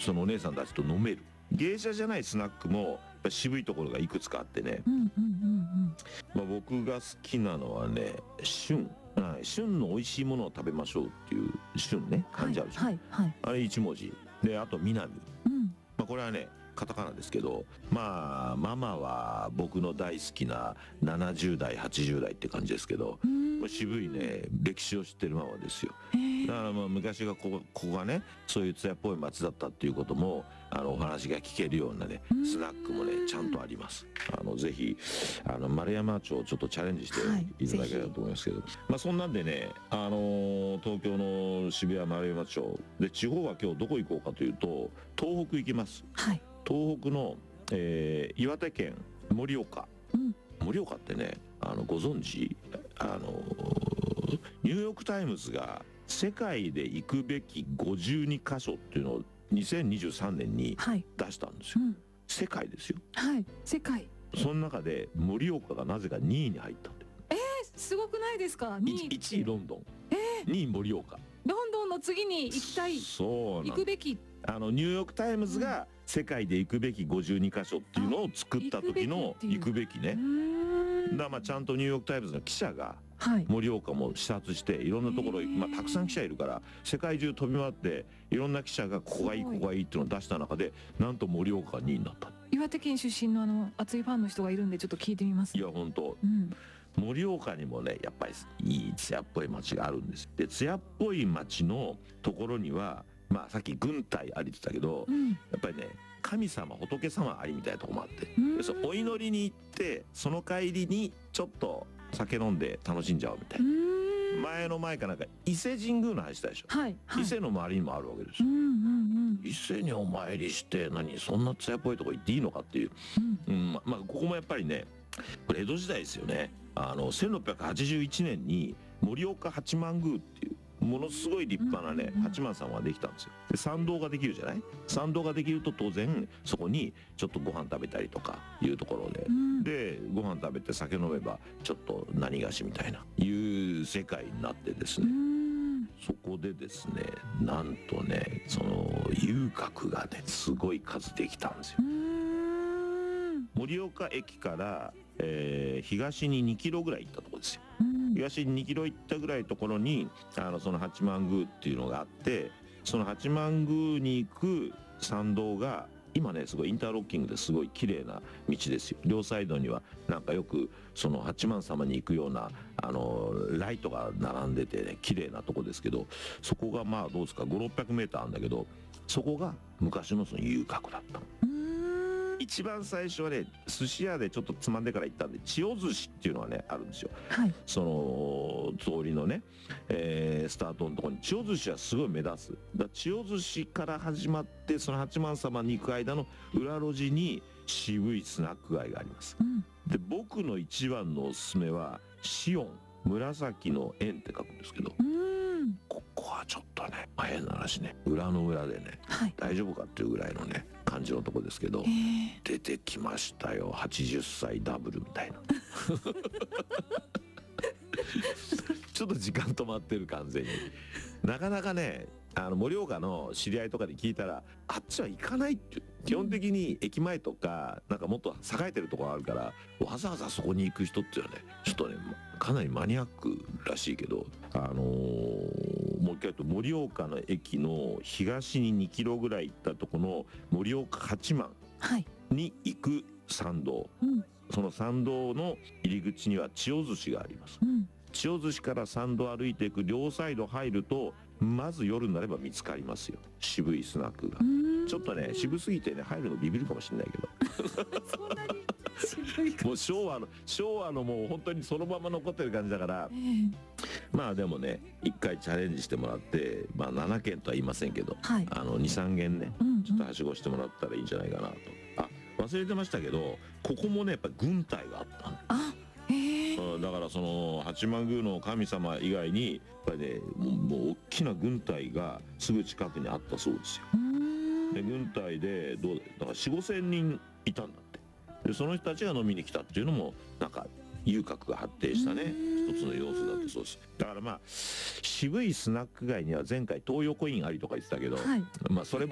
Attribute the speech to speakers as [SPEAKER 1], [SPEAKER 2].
[SPEAKER 1] そのお姉さんたちと飲める。芸者じゃないスナックもやっぱ渋いところがいくつかあってね、僕が好きなのはね、旬の美味しいものを食べましょうっていう旬ね、漢字あるじゃん、あれ1文字で、あと南、これはねカタカナですけど、ママは僕の大好きな70代80代って感じですけど、渋いね歴史を知ってるママですよ。だから昔がここがねそういう艶っぽい街だったっていうこともお話が聞けるようなねスナックもねちゃんとあります。ぜひ丸山町ちょっとチャレンジしていただければと思いますけど、そんなんでね、東京の渋谷丸山町で、地方は今日どこ行こうかというと東北行きます。東北の、岩手県盛岡、盛岡ってねご存知、ニューヨークタイムズが世界で行くべき52カ所っていうのを2023年に出したんですよ、世界ですよ。
[SPEAKER 2] 世界。
[SPEAKER 1] その中で盛岡がなぜか2位に入ったんで。
[SPEAKER 2] すごくないですか。2位。
[SPEAKER 1] 1位ロンドン、2位盛岡。
[SPEAKER 2] ロンドンの次に行きたい、
[SPEAKER 1] そう
[SPEAKER 2] 行くべき。
[SPEAKER 1] ニューヨークタイムズが世界で行くべき52カ所っていうのを作った時の行くべきね。だからちゃんとニューヨークタイムズの記者が盛岡も視察していろんなところ、たくさん記者いるから世界中飛び回っていろんな記者がここがいいここがいいっていうのを出した中で、なんと盛岡が2位になった。
[SPEAKER 2] 岩手県出身の熱いファンの人がいるんでちょっと聞いてみます。
[SPEAKER 1] いや本当、盛岡にもねやっぱりいい艶っぽい町があるんです。で艶っぽい町のところにはさっき軍隊ありって言ったけど、やっぱりね神様仏様ありみたいなとこもあって、お祈りに行ってその帰りにちょっと酒飲んで楽しんじゃおうみたいな。前かなんか伊勢神宮の話したでしょ、伊勢の周りにもあるわけですよ、伊勢にお参りしてそんな艶っぽいとこ行っていいのかっていう、ここもやっぱりねこれ江戸時代ですよね。1681年に盛岡八幡宮っていうものすごい立派なね八幡様ができたんですよ。で参道ができるじゃない。参道ができると当然そこにちょっとご飯食べたりとかいうところで、でご飯食べて酒飲めばちょっと何がしみたいないう世界になってですね、そこでですねなんとねその遊郭がねすごい数できたんですよ。盛岡駅から、東に2キロぐらい行ったところですよ。東に2キロ行ったぐらいのところにその八幡宮っていうのがあって、その八幡宮に行く参道が今ねすごいインターロッキングですごい綺麗な道ですよ。両サイドにはなんかよくその八幡様に行くようなライトが並んでてね綺麗なとこですけど、そこがどうですか500-600メーターあるんだけど、そこが昔のその遊郭だったの。一番最初はね寿司屋でちょっとつまんでから行ったんで、千代寿司っていうのはねあるんですよ、その通りのね、スタートのところに千代寿司はすごい目立つ。千代寿司から始まってその八幡様に行く間の裏路地に渋いスナック街があります、で僕の一番のおすすめはシオン、紫の円って書くんですけど、ここはちょっとね変な話ね裏の裏でね、大丈夫かっていうぐらいのね感じのとこですけど、出てきましたよ80歳ダブルみたいなちょっと時間止まってる完全に。なかなかね盛岡の知り合いとかで聞いたらあっちは行かないっていう。基本的に駅前とかなんかもっと栄えてるところあるからわざわざそこに行く人っていうのはねちょっとねかなりマニアックらしいけど、もう一回言うと盛岡の駅の東に2キロぐらい行ったところの盛岡八幡に行く参道、その参道の入り口には千代寿司があります、千代寿司から参道歩いていく両サイド入るとまず夜になれば見つかりますよ渋いスナックが。ちょっとね渋すぎてね入るのビビるかもしれないけど
[SPEAKER 2] そんなに渋いか。
[SPEAKER 1] もう昭和のもう本当にそのまま残ってる感じだから、でもね一回チャレンジしてもらって、7軒とは言いませんけど、2,3軒ね、ちょっとはしごしてもらったらいいんじゃないかなと。忘れてましたけどここもねやっぱり軍隊があったの。だからその八幡宮の神様以外にやっぱりねもう大きな軍隊がすぐ近くにあったそうですよ。で軍隊でだから4,5,000人いたんだって。でその人たちが飲みに来たっていうのもなんか遊郭が発展したね一つの要素だってそうです。だから渋いスナック街には前回東横インありとか言ってたけど、それ